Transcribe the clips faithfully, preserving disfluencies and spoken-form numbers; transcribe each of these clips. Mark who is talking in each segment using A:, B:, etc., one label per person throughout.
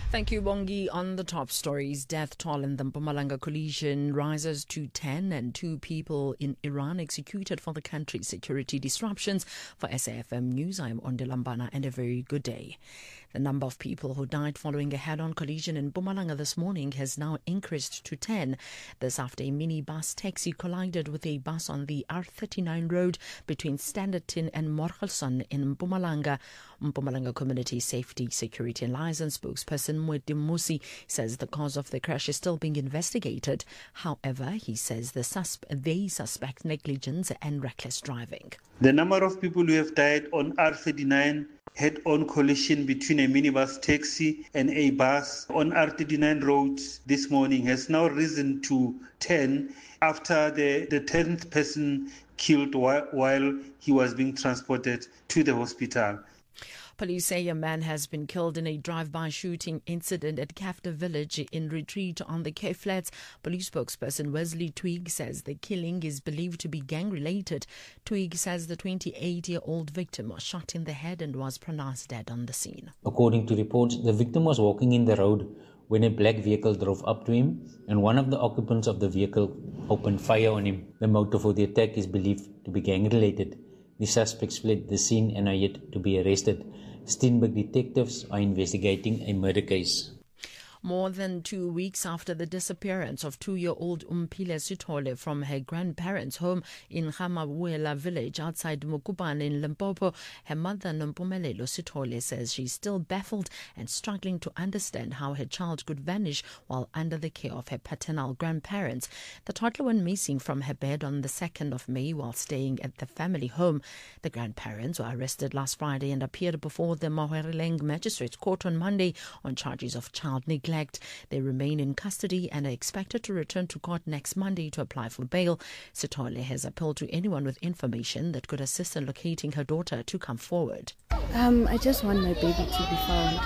A: Thank you, Bongi. On the top stories, death toll in the Mpumalanga collision rises to ten and two people in Iran executed for the country's security disruptions. For S A F M News, I'm Onde Lambana and a very good day. The number of people who died following a head-on collision in Mpumalanga this morning has now increased to ten. This after a minibus taxi collided with a bus on the R thirty-nine road between Standerton and Morgelson in Mpumalanga. Mpumalanga Community Safety, Security and License spokesperson Mwedi Musi says the cause of the crash is still being investigated. However, he says the susp- they suspect negligence and reckless driving.
B: The number of people who have died on R thirty-nine head-on collision between a minibus taxi and a bus on R thirty-nine roads this morning has now risen to ten after the, the tenth person killed while, while he was being transported to the hospital.
A: Police say a man has been killed in a drive-by shooting incident at Kafta village in Retreat on the Cape Flats. Police spokesperson Wesley Twig says the killing is believed to be gang-related. Twig says the twenty-eight-year-old victim was shot in the head and was pronounced dead on the scene.
C: According to reports, the victim was walking in the road when a black vehicle drove up to him and one of the occupants of the vehicle opened fire on him. The motive for the attack is believed to be gang-related. The suspects fled the scene and are yet to be arrested. Steenberg detectives are investigating a murder case.
A: More than two weeks after the disappearance of two-year-old Umpile Sithole from her grandparents' home in Hamabuela village outside Mukubane in Limpopo, her mother Nompumelelo Sithole says she's still baffled and struggling to understand how her child could vanish while under the care of her paternal grandparents. The toddler went missing from her bed on the second of May while staying at the family home. The grandparents were arrested last Friday and appeared before the Mahwelereng Magistrates Court on Monday on charges of child neglect. They remain in custody and are expected to return to court next Monday to apply for bail. Sithole has appealed to anyone with information that could assist in locating her daughter to come forward.
D: Um, I just want my baby to be found.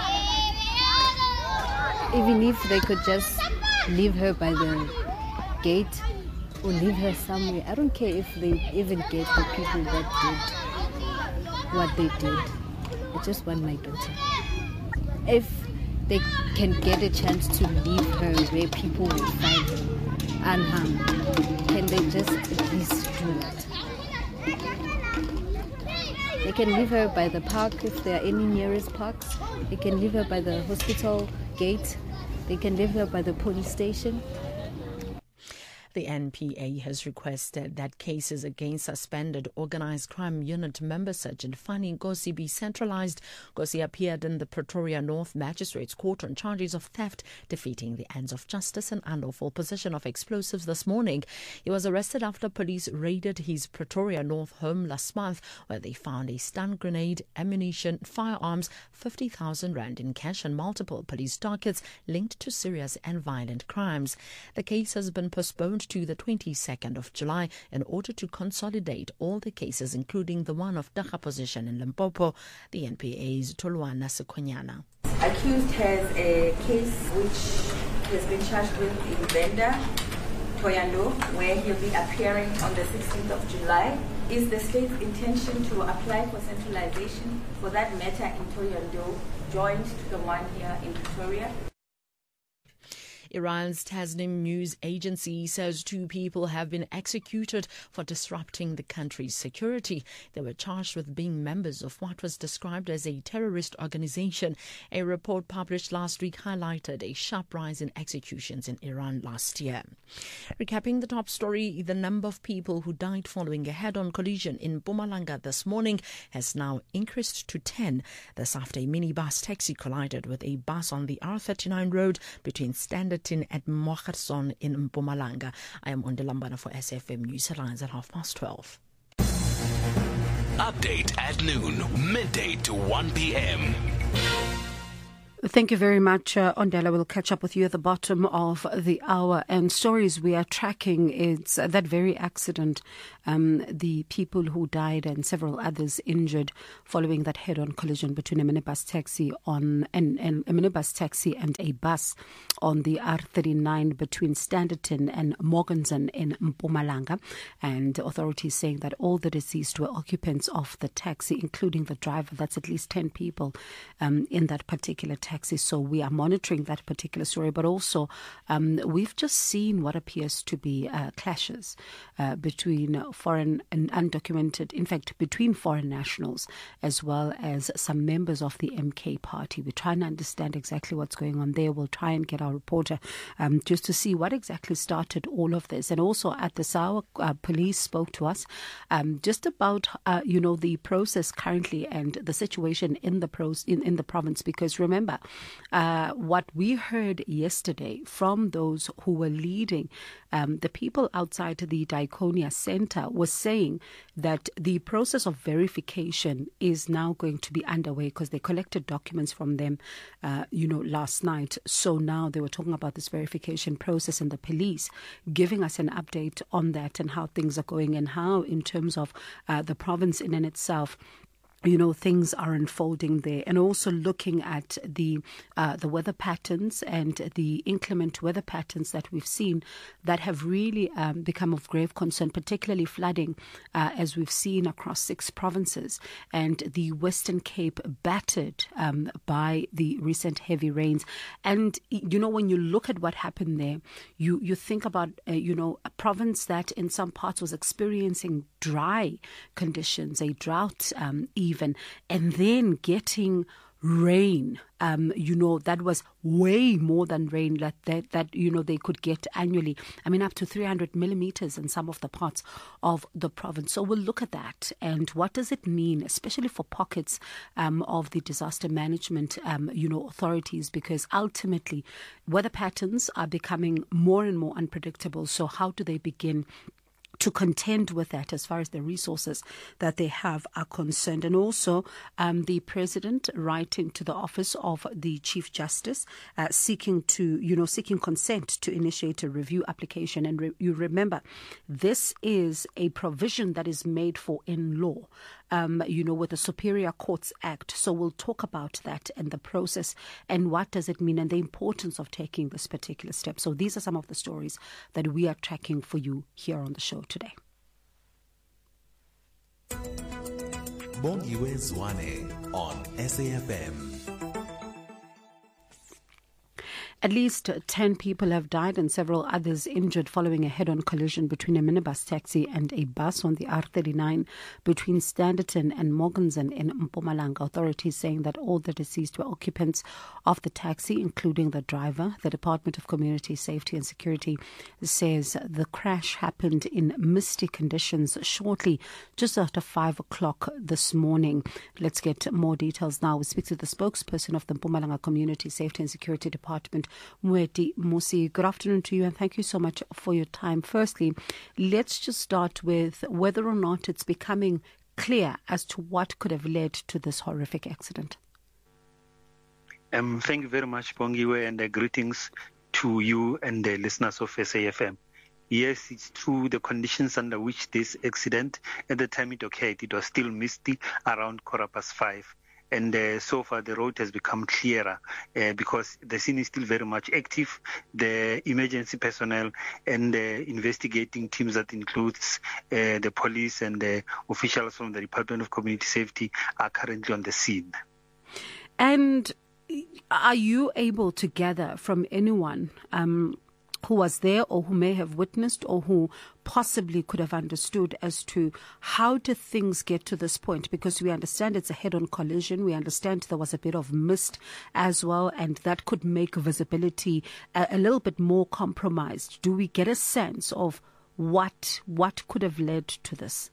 D: Even if they could just leave her by the gate or leave her somewhere. I don't care if they even get the people that did what they did. I just want my daughter. If they can get a chance to leave her where people will find her unharmed, can they just at least do that? They can leave her by the park if there are any nearest parks. They can leave her by the hospital gate. They can leave her by the police station.
A: The N P A has requested that cases against suspended Organised Crime Unit member Sergeant Fani Nkosi be centralised. Nkosi appeared in the Pretoria North Magistrates Court on charges of theft, defeating the ends of justice and unlawful possession of explosives this morning. He was arrested after police raided his Pretoria North home last month, where they found a stun grenade, ammunition, firearms, fifty thousand rand in cash and multiple police dockets linked to serious and violent crimes. The case has been postponed to the twenty-second of July in order to consolidate all the cases, including the one of Dagga position in Limpopo. The N P A's Tolwana Sekhonyana.
E: Accused has a case which has been charged with in Venda, Thohoyandou, where he'll be appearing on the sixteenth of July. Is the state's intention to apply for centralization for that matter in Thohoyandou, joined to the one here in Pretoria?
A: Iran's Tasnim news agency says two people have been executed for disrupting the country's security. They were charged with being members of what was described as a terrorist organization. A report published last week highlighted a sharp rise in executions in Iran last year. Recapping the top story, the number of people who died following a head-on collision in Mpumalanga this morning has now increased to ten. This after a minibus taxi collided with a bus on the R thirty-nine road between Standard at Morgelson in Mpumalanga. I am Onde Lambana for S A F M News Headlines at half past twelve.
F: Update at noon, midday to one p.m.
G: Thank you very much, uh, Ondela. We'll catch up with you at the bottom of the hour. And stories we are tracking, it's uh, that very accident um, the people who died and several others injured following that head-on collision between a minibus taxi on and, and a minibus taxi and a bus on the R thirty-nine between Standerton and Morganton in Mpumalanga. And authorities saying that all the deceased were occupants of the taxi, including the driver. That's at least ten people um, in that particular taxi. So we are monitoring that particular story, but also um, we've just seen what appears to be uh, clashes uh, between foreign and undocumented, in fact, between foreign nationals as well as some members of the M K party. We're trying to understand exactly what's going on there. We'll try and get our reporter um, just to see what exactly started all of this. And also at the Sawa, uh, police spoke to us um, just about, uh, you know, the process currently and the situation in the pros in, in the province. Because remember, uh, what we heard yesterday from those who were leading um, the people outside the Diaconia Center was saying that the process of verification is now going to be underway because they collected documents from them, uh, you know, last night. So now they were talking about this verification process and the police giving us an update on that and how things are going and how, in terms of uh, the province in and itself, you know, things are unfolding there, and also looking at the uh, the weather patterns and the inclement weather patterns that we've seen that have really um, become of grave concern, particularly flooding, uh, as we've seen across six provinces, and the Western Cape battered um, by the recent heavy rains. And, you know, when you look at what happened there, you, you think about, uh, you know, a province that in some parts was experiencing dry conditions, a drought um, even, and then getting rain, um, you know, that was way more than rain that, that, that, you know, they could get annually. I mean, up to three hundred millimeters in some of the parts of the province. So we'll look at that and what does it mean, especially for pockets um, of the disaster management, um, you know, authorities, because ultimately weather patterns are becoming more and more unpredictable. So how do they begin to contend with that as far as the resources that they have are concerned? And also um, the president writing to the office of the Chief Justice uh, seeking to, you know, seeking consent to initiate a review application. And re- you remember, this is a provision that is made for in law. Um, you know, with the Superior Courts Act. So we'll talk about that and the process and what does it mean and the importance of taking this particular step. So these are some of the stories that we are tracking for you here on the show today.
F: Bongiwe Zwane on S A F M.
G: At least ten people have died and several others injured following a head-on collision between a minibus taxi and a bus on the R thirty-nine between Standerton and Morganton in Mpumalanga. Authorities saying that all the deceased were occupants of the taxi, including the driver. The Department of Community Safety and Security says the crash happened in misty conditions shortly, just after five o'clock this morning. Let's get more details now. We speak to the spokesperson of the Mpumalanga Community Safety and Security Department, Mweti Musi. Good afternoon to you and thank you so much for your time. Firstly, let's just start with whether or not it's becoming clear as to what could have led to this horrific accident.
B: Um, thank you very much, Bongiwe, and uh, greetings to you and the listeners of S A F M. Yes, it's true. The conditions under which this accident, at the time it occurred, it was still misty around quarter past five. And uh, so far, the road has become clearer uh, because the scene is still very much active. The emergency personnel and the investigating teams that includes uh, the police and the officials from the Department of Community Safety are currently on the scene.
G: And are you able to gather from anyone um, who was there or who may have witnessed or who possibly could have understood as to how did things get to this point? Because we understand it's a head-on collision. We understand there was a bit of mist as well, and that could make visibility a, a little bit more compromised. Do we get a sense of what what could have led to this?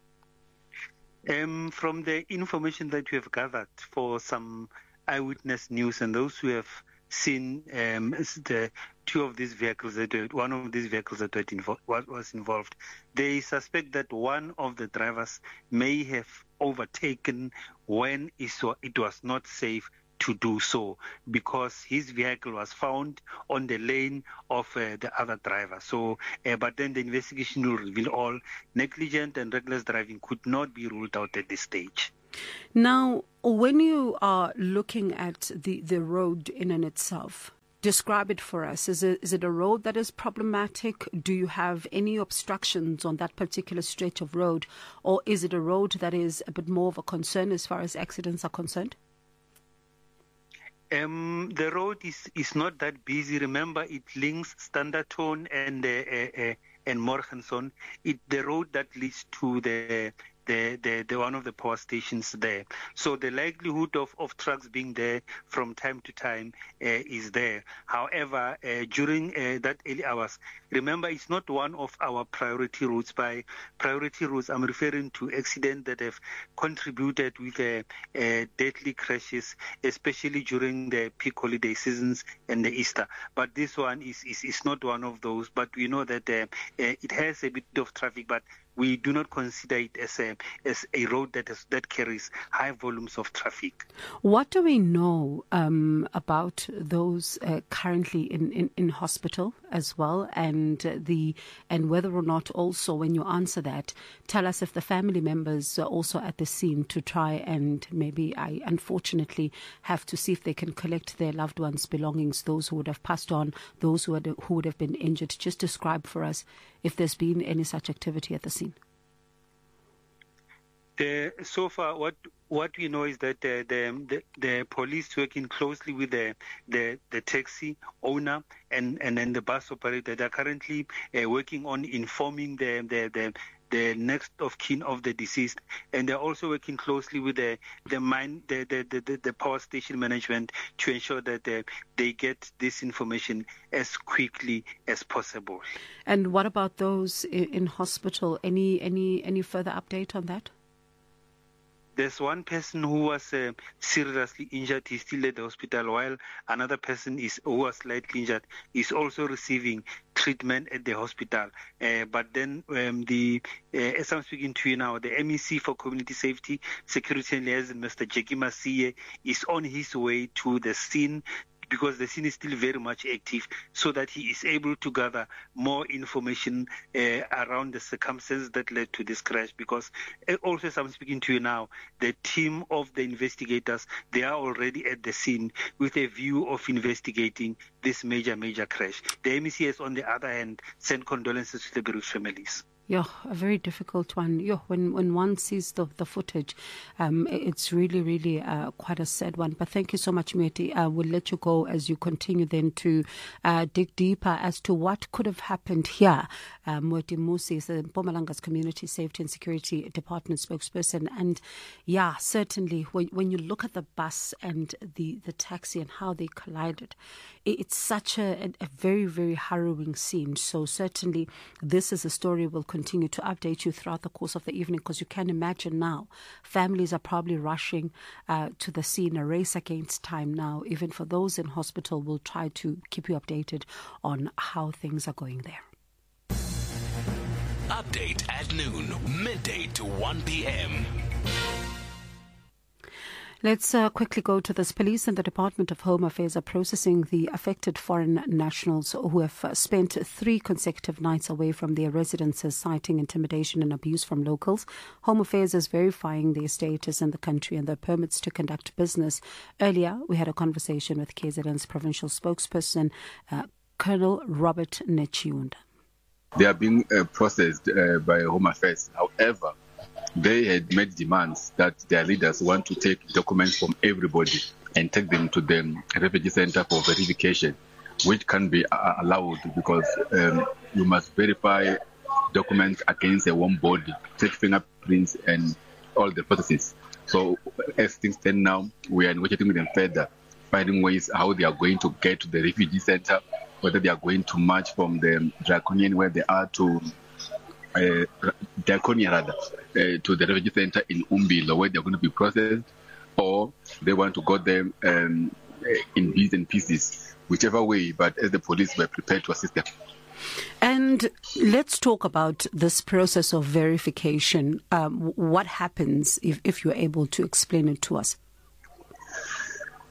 B: Um, from the information that we have gathered for some eyewitness news and those who have seen um, the two of these vehicles, that were, one of these vehicles that were invo- was involved, they suspect that one of the drivers may have overtaken when it was not safe to do so, because his vehicle was found on the lane of uh, the other driver. So, uh, but then the investigation will reveal all. Negligent and reckless driving could not be ruled out at this stage.
G: Now, when you are looking at the, the road in and itself, describe it for us. Is it, is it a road that is problematic? Do you have any obstructions on that particular stretch of road? Or is it a road that is a bit more of a concern as far as accidents are concerned?
B: Um, the road is, is not that busy. Remember, it links Standerton and uh, uh, uh, and Morgenson. It the road that leads to the The, the, the one of the power stations there. So the likelihood of, of trucks being there from time to time uh, is there. However, uh, during uh, that early hours, remember, it's not one of our priority routes. By priority routes, I'm referring to accidents that have contributed with uh, uh, deadly crashes, especially during the peak holiday seasons and the Easter. But this one is, is, is not one of those. But we know that uh, uh, it has a bit of traffic, but we do not consider it as a as a road that is, that carries high volumes of traffic.
G: What do we know um, about those uh, currently in, in, in hospital as well, and uh, the and whether or not also, when you answer that, tell us if the family members are also at the scene to try and maybe, I unfortunately have to see if they can collect their loved ones' belongings, those who would have passed on, those who, had, who would have been injured. Just describe for us if there's been any such activity at the scene.
B: The, so far, what what we know is that uh, the, the the police working closely with the the, the taxi owner and and then the bus operator, they are currently uh, working on informing the the the the next of kin of the deceased, and they're also working closely with the the mine the the, the, the power station management to ensure that uh, they get this information as quickly as possible.
G: And what about those in, in hospital? Any any any further update on that?
B: There's one person who was uh, seriously injured. He's still at the hospital, while another person is who was slightly injured is also receiving treatment at the hospital. Uh, but then um, the uh, as I'm speaking to you now, the M E C for Community Safety, Security and Liaison, Mister Jackie Masie, is on his way to the scene, because the scene is still very much active, so that he is able to gather more information uh, around the circumstances that led to this crash. Because uh, also, as I'm speaking to you now, the team of the investigators, they are already at the scene with a view of investigating this major, major crash. The M E C has, on the other hand, sent condolences to the bereaved families.
G: Yeah, a very difficult one. Yeah, when when one sees the the footage, um, it's really, really uh, quite a sad one. But thank you so much, Moeti. Uh, we'll let you go as you continue then to uh, dig deeper as to what could have happened here. Uh, Moeti Musi is the Mpumalanga's Community Safety and Security Department spokesperson. And yeah, certainly when, when you look at the bus and the, the taxi and how they collided, it's such a, a very, very harrowing scene. So certainly this is a story we'll continue to update you throughout the course of the evening, because you can imagine now families are probably rushing uh, to the scene, a race against time now. Even for those in hospital, we'll try to keep you updated on how things are going there.
F: Update at noon, midday to one p.m.
G: Let's uh, quickly go to this. Police and the Department of Home Affairs are processing the affected foreign nationals who have uh, spent three consecutive nights away from their residences, citing intimidation and abuse from locals. Home Affairs is verifying their status in the country and their permits to conduct business. Earlier, we had a conversation with K Z N's provincial spokesperson, uh, Colonel Robert Nechiunda.
H: They are being uh, processed uh, by Home Affairs. However, they had made demands that their leaders want to take documents from everybody and take them to the refugee center for verification, which can be uh, allowed because um, you must verify documents against a warm body, take fingerprints and all the processes. So as things stand now, we are negotiating with them further, finding ways how they are going to get to the refugee center, whether they are going to march from the Draconian where they are to Uh, Diaconia rather, uh, to the refugee center in Umbilo where they're going to be processed, or they want to go there um, in bits and pieces, whichever way, but as the police were prepared to assist them.
G: And let's talk about this process of verification. Um, what happens if, if you're able to explain it to us?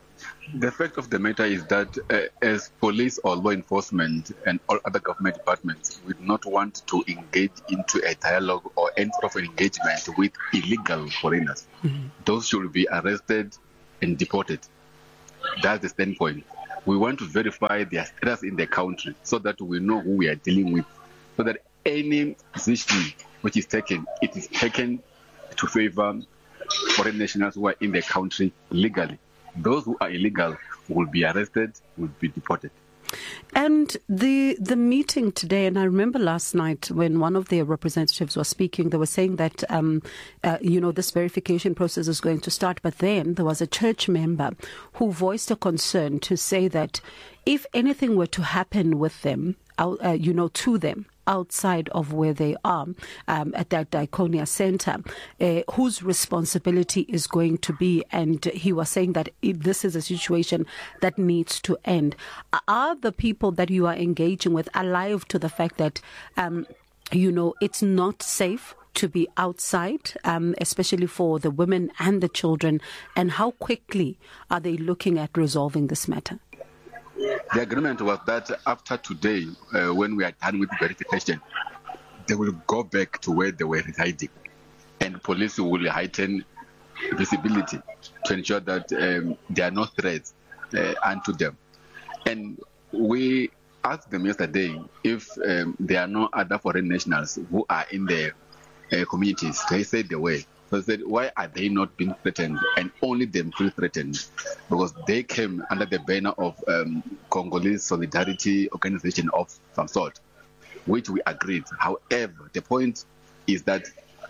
H: The fact of the matter is that uh, as police or law enforcement and all other government departments, we do not want to engage into a dialogue or any sort of engagement with illegal foreigners. Mm-hmm. Those should be arrested and deported. That's the standpoint. We want to verify their status in the country so that we know who we are dealing with, so that any decision which is taken, it is taken to favor foreign nationals who are in the country legally. Those who are illegal will be arrested, will be deported.
G: And the the meeting today, and I remember last night when one of their representatives was speaking, they were saying that, um, uh, you know, this verification process is going to start. But then there was a church member who voiced a concern to say that if anything were to happen with them, uh, you know, to them, outside of where they are, um, at that Diakonia Center, uh, whose responsibility is going to be. And he was saying that it, this is a situation that needs to end. Are the people that you are engaging with alive to the fact that, um, you know, it's not safe to be outside, um, especially for the women and the children? And how quickly are they looking at resolving this matter?
H: The agreement was that after today, uh, when we are done with verification, they will go back to where they were residing, and police will heighten visibility to ensure that um, there are no threats uh, unto them. And we asked them yesterday if um, there are no other foreign nationals who are in the uh, communities. They said they were. So they said, why are they not being threatened? And only them feel threatened because they came under the banner of um, Congolese Solidarity Organization of some sort, which we agreed. However, the point is that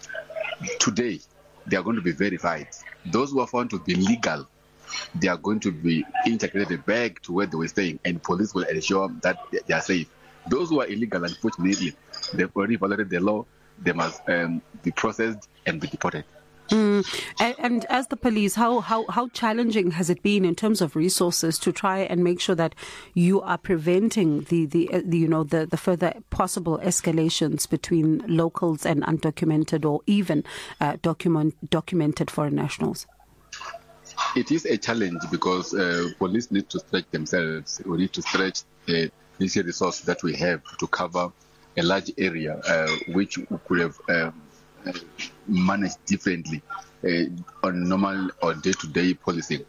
H: today they are going to be verified. Those who are found to be legal, they are going to be integrated back to where they were staying, and police will ensure that they are safe. Those who are illegal, unfortunately, they've already violated the law. They must um, be processed and be deported.
G: Mm. And, and as the police, how, how, how challenging has it been in terms of resources to try and make sure that you are preventing the, the, uh, the you know the, the further possible escalations between locals and undocumented or even uh, document, documented foreign nationals?
H: It is a challenge because uh, police need to stretch themselves. We need to stretch the initial resource that we have to cover a large area, uh, which we could have um, managed differently uh, on normal or day-to-day policing.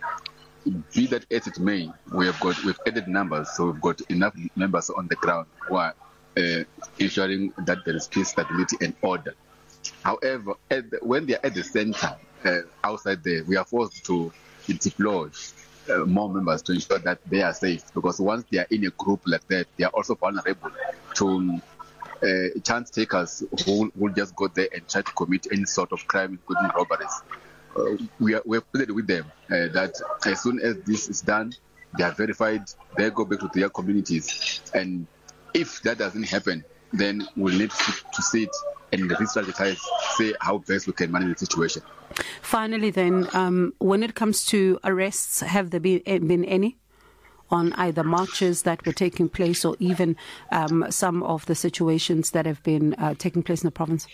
H: Be that as it may, we have got we've added numbers, so we've got enough members on the ground who are uh, ensuring that there is peace, stability, and order. However, at the, when they are at the center, uh, outside there, we are forced to deploy uh, more members to ensure that they are safe. Because once they are in a group like that, they are also vulnerable to uh, chance takers who will just go there and try to commit any sort of crime, including robberies. Uh, we are we have pleaded with them uh, that as soon as this is done, they are verified, they go back to their communities. And if that doesn't happen, then we'll need to, to sit and re-strategize, say how best we can manage the situation.
G: Finally, then, um, when it comes to arrests, have there been, been any on either marches that were taking place or even um, some of the situations that have been uh, taking place in the province?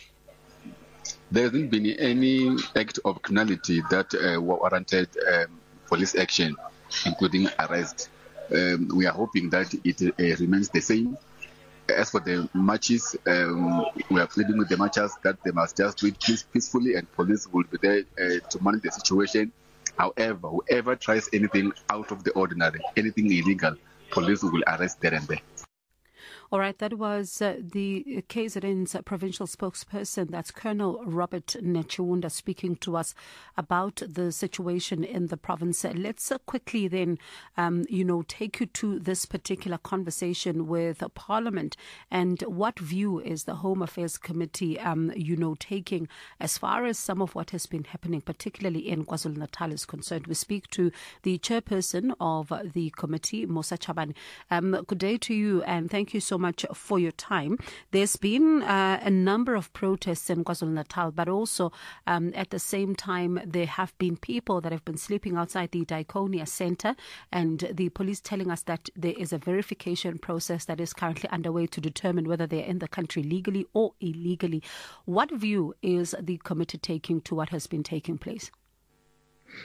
H: There hasn't been any act of criminality that uh, warranted um, police action, including arrest. Um, we are hoping that it uh, remains the same. As for the marches, um, we are pleading with the marchers that they must just do it peacefully, and police will be there uh, to manage the situation. However, whoever tries anything out of the ordinary, anything illegal, police will arrest there and there.
G: All right, that was uh, the K Z N's provincial spokesperson, that's Colonel Robert Nechunda, speaking to us about the situation in the province. Let's uh, quickly then, um, you know, take you to this particular conversation with uh, Parliament and what view is the Home Affairs Committee, um, you know, taking as far as some of what has been happening, particularly in KwaZulu-Natal, is concerned. We speak to the chairperson of the committee, Musa Chabane. Um, good day to you, and thank you so much much for your time. There's been uh, a number of protests in KwaZulu-Natal, but also um, at the same time, there have been people that have been sleeping outside the Diakonia Center, and the police telling us that there is a verification process that is currently underway to determine whether they're in the country legally or illegally. What view is the committee taking to what has been taking place?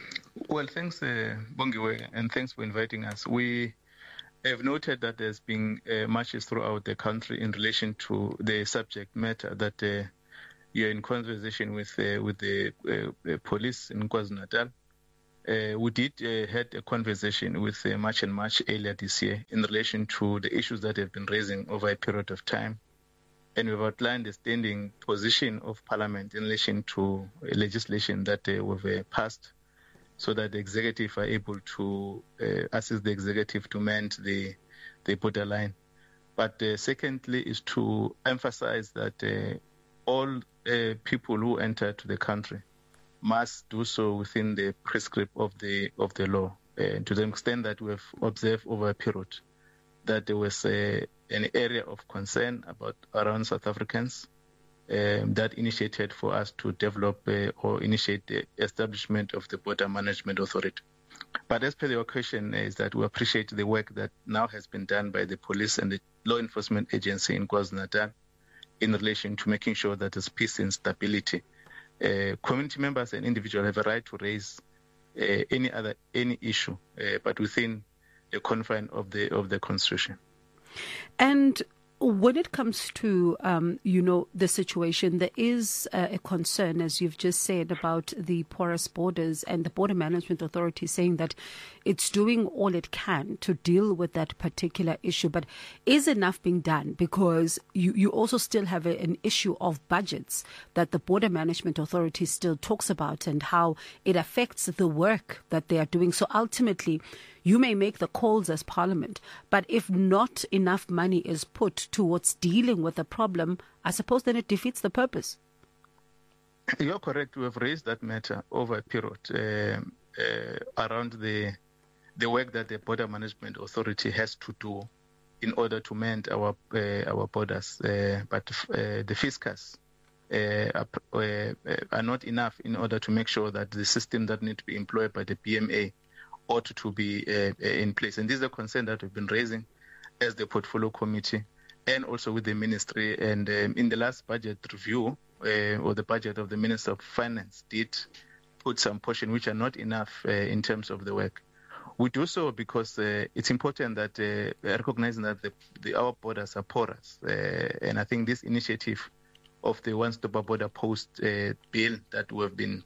I: Well, thanks, uh, Bongiwe, and thanks for inviting us. We have noted that there's been uh, marches throughout the country in relation to the subject matter that uh, you're in conversation with uh, with the uh, police in KwaZulu-Natal. Uh, we did uh, had a conversation with uh, March and March earlier this year in relation to the issues that have been raising over a period of time. And we've outlined the standing position of Parliament in relation to legislation that uh, we've uh, passed, so that the executive are able to uh, assist the executive to mend the, the borderline. But uh, secondly is to emphasize that uh, all uh, people who enter to the country must do so within the prescript of the of the law. Uh, to the extent that we have observed over a period that there was uh, an area of concern about around South Africans Um, that initiated for us to develop uh, or initiate the establishment of the Border Management Authority. But as per your question is that we appreciate the work that now has been done by the police and the law enforcement agency in KwaZulu-Natal in relation to making sure that there's peace and stability. Uh, community members and individuals have a right to raise uh, any other any issue, uh, but within the confine of the of the Constitution.
G: And when it comes to, um, you know, the situation, there is uh, a concern, as you've just said, about the porous borders and the Border Management Authority saying that it's doing all it can to deal with that particular issue. But is enough being done? Because you, you also still have a, an issue of budgets that the Border Management Authority still talks about and how it affects the work that they are doing. So ultimately, you may make the calls as Parliament, but if not enough money is put towards dealing with the problem, I suppose then it defeats the purpose.
I: You're correct. We have raised that matter over a period uh, uh, around the the work that the Border Management Authority has to do in order to mend our uh, our borders. Uh, but uh, the fiscus uh, are, uh, are not enough in order to make sure that the system that need to be employed by the B M A ought to be uh, in place. And this is a concern that we've been raising as the Portfolio Committee and also with the Ministry. And um, in the last budget review, uh, or the budget of the Minister of Finance did put some portion which are not enough uh, in terms of the work. We do so because uh, it's important that uh, recognizing that the, the, our borders are porous. Uh, and I think this initiative of the One-Stop Border Post uh, bill that we have been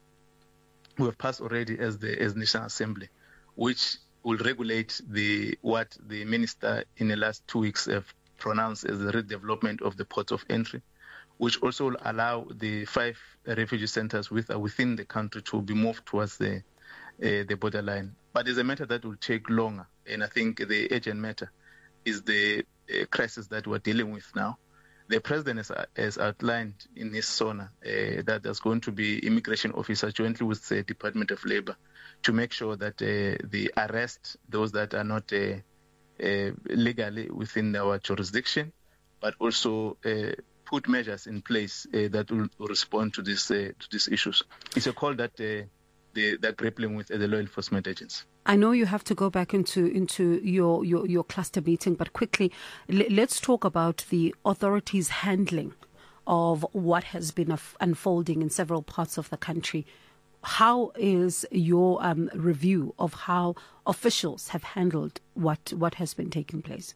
I: we have passed already as the as National Assembly, which will regulate the what the minister in the last two weeks have pronounced as the redevelopment of the ports of entry, which also will allow the five refugee centers with, uh, within the country to be moved towards the uh, the borderline. But it's a matter that will take longer, and I think the urgent matter is the uh, crisis that we're dealing with now. The president has, has outlined in his SONA uh, that there's going to be immigration officers jointly with the Department of Labor to make sure that uh, they arrest those that are not uh, uh, legally within our jurisdiction, but also uh, put measures in place uh, that will respond to, this, uh, to these issues. It's a call that uh, they, they're grappling with as a law enforcement agency.
G: I know you have to go back into into your, your, your cluster meeting, but quickly, l- let's talk about the authorities' handling of what has been af- unfolding in several parts of the country. How is your um, review of how officials have handled what, what has been taking place?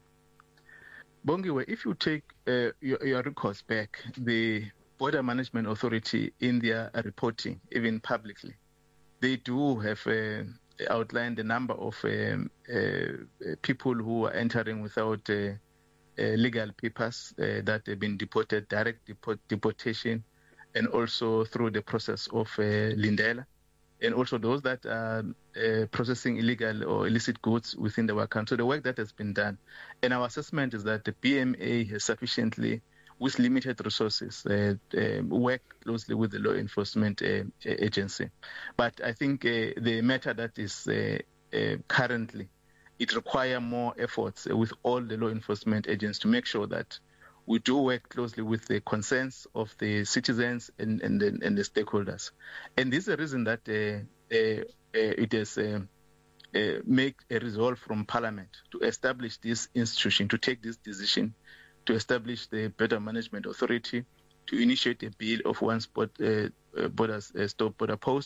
I: Bongiwe, if you take uh, your, your records back, the Border Management Authority in their reporting, even publicly, they do have uh, outlined the number of um, uh, people who are entering without uh, uh, legal papers uh, that have been deported, direct deport- deportation, and also through the process of uh, Lindela, and also those that are uh, processing illegal or illicit goods within our country. So the work that has been done. And our assessment is that the B M A has sufficiently, with limited resources, uh, uh, work closely with the law enforcement uh, agency. But I think uh, the matter that is uh, uh, currently, it requires more efforts with all the law enforcement agents to make sure that we do work closely with the concerns of the citizens and, and, the, and the stakeholders. And this is the reason that uh, uh, uh, it has uh, uh, made a resolve from Parliament to establish this institution, to take this decision, to establish the Border Management Authority, to initiate a bill of one spot uh, uh, borders, uh, stop border post,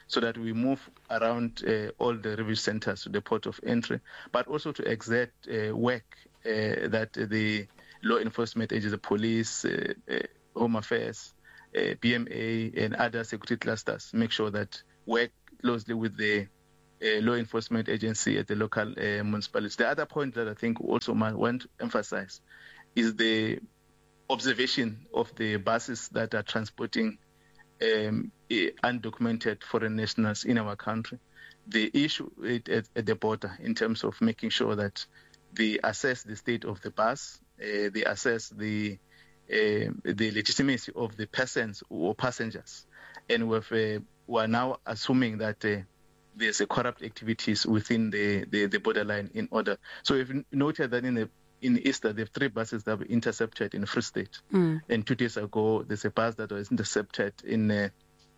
I: so that we move around uh, all the refuge centers to the port of entry, but also to exert uh, work uh, that the law enforcement agencies, the police, uh, uh, Home Affairs, uh, B M A, and other security clusters make sure that work closely with the uh, law enforcement agency at the local uh, municipalities. The other point that I think also I want to emphasize is the observation of the buses that are transporting um, undocumented foreign nationals in our country. The issue at, at the border in terms of making sure that they assess the state of the bus, uh, they assess the uh, the legitimacy of the persons or passengers, and we've, uh, we are now assuming that uh, there's a corrupt activities within the, the, the borderline in order. So we've noted that in the in Easter, there are three buses that were intercepted in Free State. Mm. And two days ago, there's a bus that was intercepted in uh,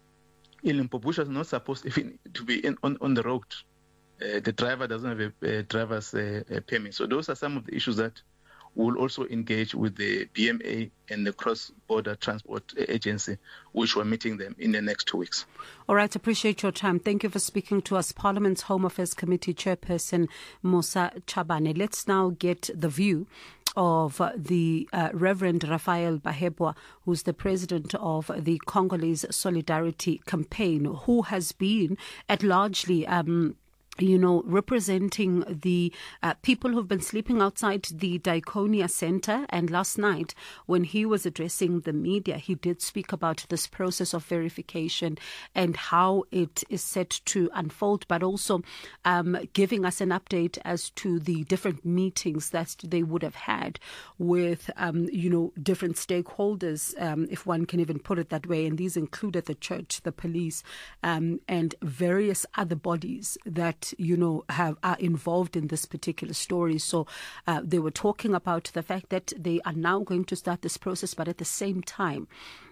I: in Limpopo, which was not supposed even to be in, on, on the road. Uh, the driver doesn't have a, a driver's uh, a permit. So those are some of the issues that we'll also engage with the B M A and the Cross-Border Transport Agency, which we're meeting them in the next two weeks.
G: All right, appreciate your time. Thank you for speaking to us. Parliament's Home Affairs Committee Chairperson Musa Chabane. Let's now get the view of uh, the uh, Reverend Raphael Bahebwa, who's the president of the Congolese Solidarity Campaign, who has been at largely um, you know, representing the uh, people who've been sleeping outside the Diaconia Center. And last night, when he was addressing the media, he did speak about this process of verification and how it is set to unfold, but also um, giving us an update as to the different meetings that they would have had with, um, you know, different stakeholders, um, if one can even put it that way. And these included the church, the police, um, and various other bodies that you know, have are involved in this particular story. So uh, they were talking about the fact that they are now going to start this process, but at the same time,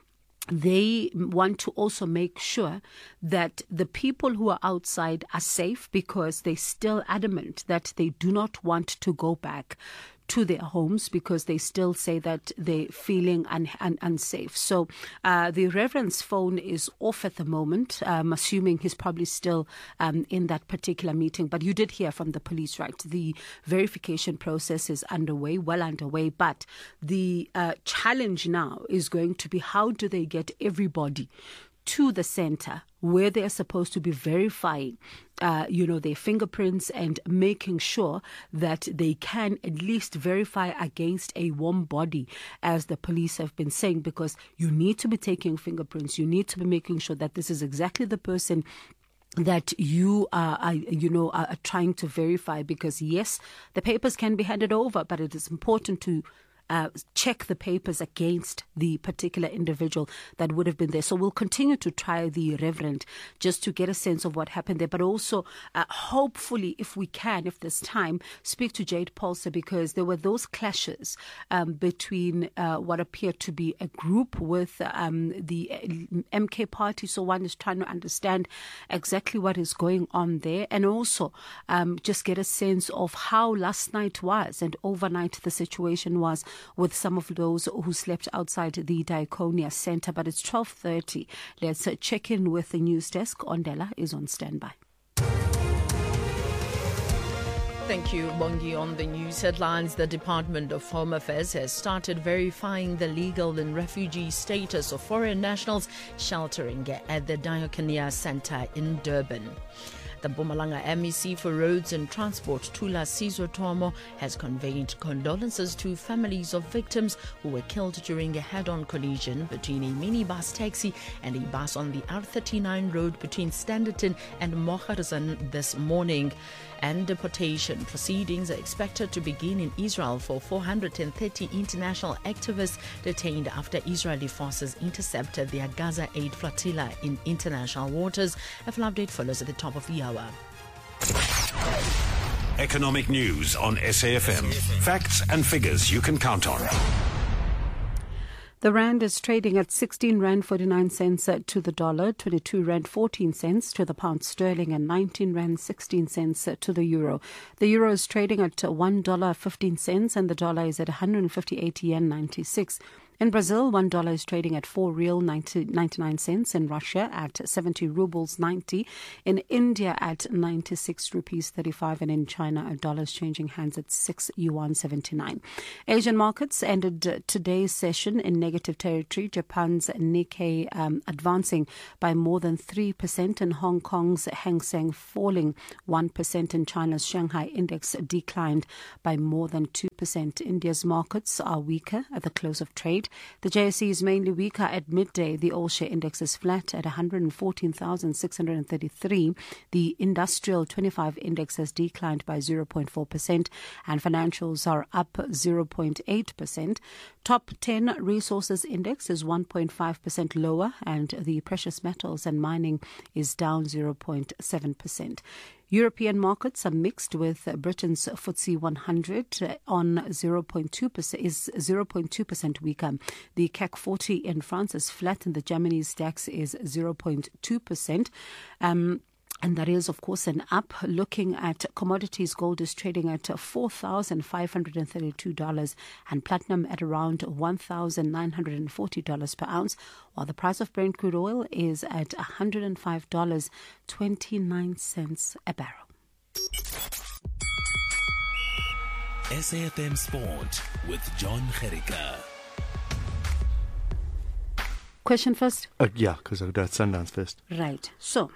G: they want to also make sure that the people who are outside are safe, because they're still adamant that they do not want to go back to their homes, because they still say that they're feeling un- un- unsafe. So uh, the Reverend's phone is off at the moment. I'm assuming he's probably still um, in that particular meeting. But you did hear from the police, right? The verification process is underway, well underway. But the uh, challenge now is going to be, how do they get everybody to the center where they're supposed to be verifying, uh, you know, their fingerprints and making sure that they can at least verify against a warm body, as the police have been saying, because you need to be taking fingerprints. You need to be making sure that this is exactly the person that you are, are you know, are trying to verify. Because yes, the papers can be handed over, but it is important to Uh, check the papers against the particular individual that would have been there. So we'll continue to try the Reverend just to get a sense of what happened there, but also uh, hopefully, if we can, if there's time, speak to Jade Paulse, because there were those clashes um, between uh, what appeared to be a group with um, the M K party. So one is trying to understand exactly what is going on there, and also um, just get a sense of how last night was and overnight the situation was with some of those who slept outside the Diaconia Center. But it's twelve thirty. Let's uh, check in with the news desk. Ondela is on standby.
A: Thank you, Bongi. On the news headlines, the Department of Home Affairs has started verifying the legal and refugee status of foreign nationals sheltering at the Diaconia Center in Durban. The Mpumalanga M E C for Roads and Transport, Tula Sizwe Tomo, has conveyed condolences to families of victims who were killed during a head-on collision between a minibus taxi and a bus on the R thirty-nine road between Standerton and Mogarzan this morning. And deportation proceedings are expected to begin in Israel for four hundred thirty international activists detained after Israeli forces intercepted their Gaza aid flotilla in international waters. A full update follows at the top of the hour.
F: Economic news on S A F M. Facts and figures you can count on.
G: The rand is trading at sixteen rand forty-nine cents to the dollar, twenty-two rand fourteen cents to the pound sterling, and nineteen rand sixteen cents to the euro. The euro is trading at one dollar fifteen cents, and the dollar is at one hundred fifty-eight yen ninety-six. In Brazil, one dollar is trading at four real ninety-nine cents. In Russia, at seventy rubles ninety. In India, at ninety-six rupees thirty-five. And in China, a dollar is changing hands at six yuan seventy-nine. Asian markets ended today's session in negative territory. Japan's Nikkei um, advancing by more than three percent, and Hong Kong's Hang Seng falling one percent, and China's Shanghai index declined by more than two percent. India's markets are weaker at the close of trade. The J S E is mainly weaker at midday. The all-share index is flat at one hundred fourteen thousand six hundred thirty-three. The industrial twenty-five index has declined by zero point four percent, and financials are up zero point eight percent. Top ten resources index is one point five percent lower, and the precious metals and mining is down zero point seven percent. European markets are mixed, with Britain's F T S E one hundred on zero point two percent is zero point two percent weaker. The C A C forty in France is flat, and the Germany's DAX is zero point two percent. Um, And that is, of course, an up. Looking at commodities, gold is trading at four thousand five hundred thirty-two dollars and platinum at around one thousand nine hundred forty dollars per ounce, while the price of Brent crude oil is at one hundred five dollars and twenty-nine cents a barrel.
J: S A F M Sport with John Gericka.
G: Question first?
K: Uh, yeah, because I've got Sundowns first.
G: Right. So...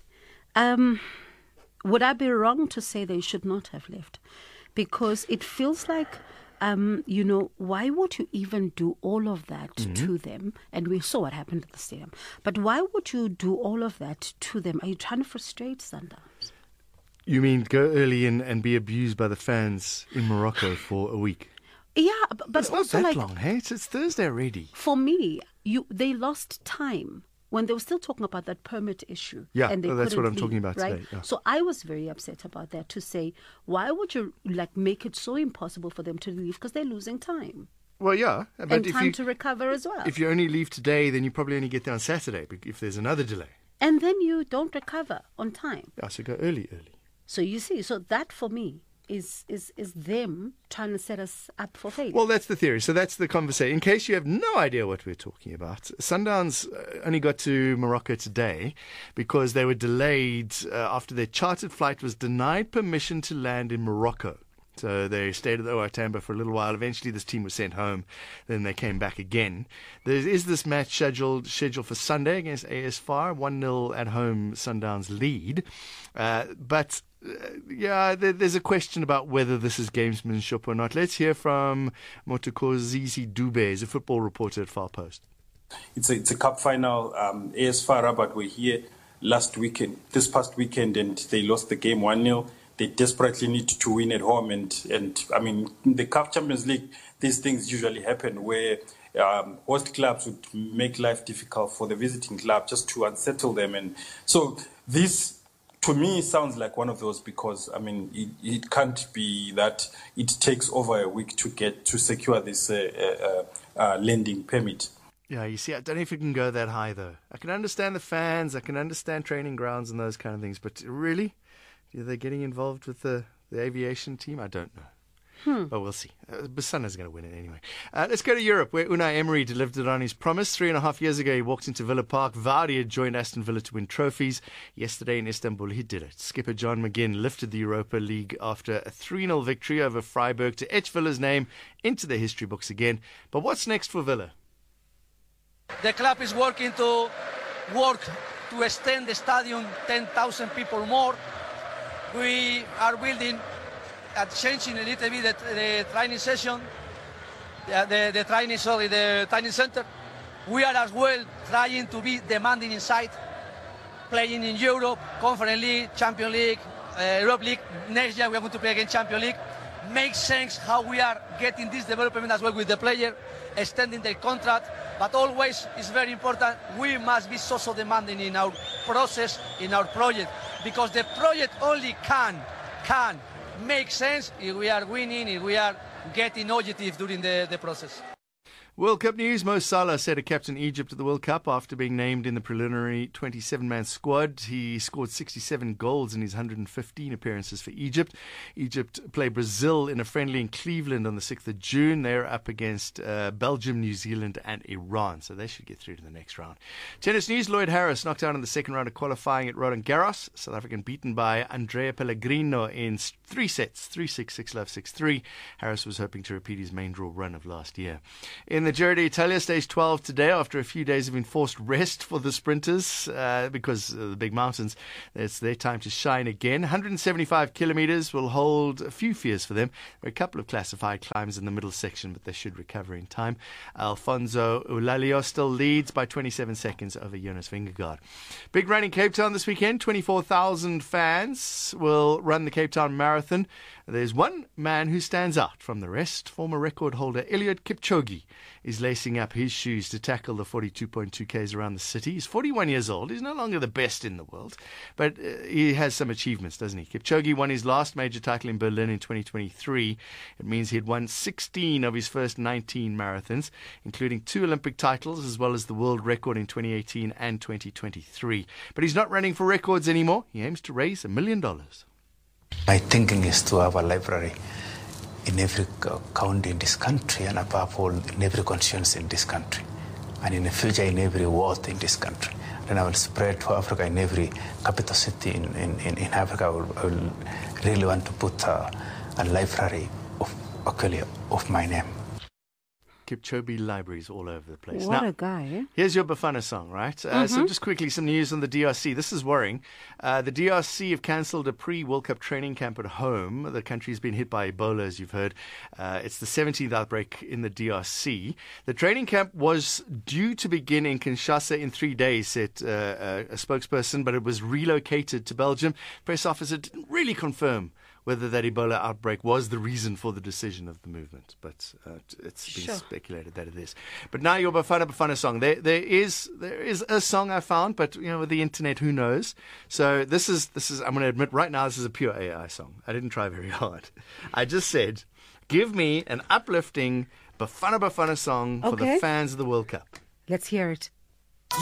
G: Um, would I be wrong to say they should not have left? Because it feels like, um, you know, why would you even do all of that mm-hmm. to them? And we saw what happened at the stadium. But why would you do all of that to them? Are you trying to frustrate Sundowns?
K: You mean go early in and be abused by the fans in Morocco for a week?
G: Yeah, but, but
K: it's
G: also
K: not that
G: like,
K: long, hey? It's, it's Thursday already.
G: For me, you they lost time when they were still talking about that permit issue.
K: Yeah,
G: and they
K: well, that's what I'm
G: leave,
K: talking about
G: right?
K: today. Yeah.
G: So I was very upset about that, to say, why would you like make it so impossible for them to leave? Because they're losing time.
K: Well, yeah. But
G: and
K: if
G: time
K: you,
G: to recover as well.
K: If you only leave today, then you probably only get there on Saturday if there's another delay.
G: And then you don't recover on time.
K: Yeah, so go early, early.
G: So you see, so that for me is is is them trying to set us up for failure.
K: Well, that's the theory. So that's the conversation. In case you have no idea what we're talking about, Sundowns only got to Morocco today because they were delayed uh, after their chartered flight was denied permission to land in Morocco. So they stayed at the O R Tambo for a little while. Eventually, this team was sent home. Then they came back again. There is this match scheduled scheduled for Sunday against A S F A R. one nil at home, Sundowns lead. Uh, but... Uh, yeah, there, there's a question about whether this is gamesmanship or not. Let's hear from Motokozisi Dube, he's a football reporter at Far Post.
L: It's a, it's a cup final. Um, A S F A R Rabat were here last weekend, this past weekend, and they lost the game one nil. They desperately need to win at home. And, and I mean, in the C A F Champions League, these things usually happen where um, host clubs would make life difficult for the visiting club just to unsettle them. And so this... to me, it sounds like one of those because, I mean, it, it can't be that it takes over a week to get to secure this uh, uh, uh, lending permit.
K: Yeah, you see, I don't know if it can go that high, though. I can understand the fans, I can understand training grounds and those kind of things, but really, are they getting involved with the, the aviation team? I don't know. Hmm. But we'll see. Uh, Basana's going to win it anyway. Uh, let's go to Europe, where Unai Emery delivered on his promise. Three and a half years ago, he walked into Villa Park, vowed he had joined Aston Villa to win trophies. Yesterday in Istanbul, he did it. Skipper John McGinn lifted the Europa League after a three nil victory over Freiburg to etch Villa's name into the history books again. But what's next for Villa?
M: The club is working to work to extend the stadium ten thousand people more. We are building at changing a little bit the, the training session, the, the, the training, sorry, the training center. We are as well trying to be demanding inside, playing in Europe, Conference League, Champions League, uh, Europe League. Next year we are going to play again Champions League. Makes sense how we are getting this development as well with the player, extending their contract. But always it's very important, we must be so, so demanding in our process, in our project, because the project only can, can, make sense if we are winning, if we are getting objectives during the, the process.
K: World Cup news. Mo Salah set a captain Egypt at the World Cup after being named in the preliminary twenty-seven man squad. He scored sixty-seven goals in his one hundred fifteen appearances for Egypt. Egypt play Brazil in a friendly in Cleveland on the sixth of June. They're up against uh, Belgium, New Zealand and Iran, so they should get through to the next round. Tennis news. Lloyd Harris knocked out in the second round of qualifying at Roland Garros. South African beaten by Andrea Pellegrino in three sets, three six, six love, six three. Harris was hoping to repeat his main draw run of last year. In the Giro d'Italia, stage twelve today, after a few days of enforced rest for the sprinters uh, because of the big mountains, it's their time to shine again. one hundred seventy-five kilometres will hold a few fears for them. There are a couple of classified climbs in the middle section, but they should recover in time. Alfonso Eulalio still leads by twenty-seven seconds over Jonas Vingegaard. Big run in Cape Town this weekend. twenty-four thousand fans will run the Cape Town Marathon. There's one man who stands out from the rest. Former record holder Eliud Kipchoge is lacing up his shoes to tackle the forty-two point two kays around the city. He's forty-one years old. He's no longer the best in the world, but uh, he has some achievements, doesn't he? Kipchoge won his last major title in Berlin in twenty twenty-three. It means he'd won sixteen of his first nineteen marathons, including two Olympic titles as well as the world record in twenty eighteen and twenty twenty-three. But he's not running for records anymore. He aims to raise a million dollars.
N: My thinking is to have a library in every county in this country, and above all in every constituency in this country, and in the future in every ward in this country. Then I will spread to Africa in every capital city in, in, in, in Africa. I will, I will really want to put a, a library of, of my name.
K: Kipchoge libraries all over the place.
G: What
K: now,
G: a guy, eh?
K: Here's your Bafana song, right? Uh,
G: Mm-hmm.
K: So just quickly, some news on the D R C. This is worrying. Uh, the D R C have cancelled a pre-World Cup training camp at home. The country's been hit by Ebola, as you've heard. Uh, it's the seventeenth outbreak in the D R C. The training camp was due to begin in Kinshasa in three days, said uh, a, a spokesperson, but it was relocated to Belgium. Press officer didn't really confirm whether that Ebola outbreak was the reason for the decision of the movement. But uh, it's been
G: Sure.
K: speculated that it is. But now your Bafana Bafana song. There, there is there is a song I found, but you know, with the internet, who knows? So this is this is I'm going to admit right now, this is a pure A I song. I didn't try very hard. I just said, give me an uplifting Bafana Bafana song for
G: Okay.
K: the fans of the World Cup.
G: Let's hear it.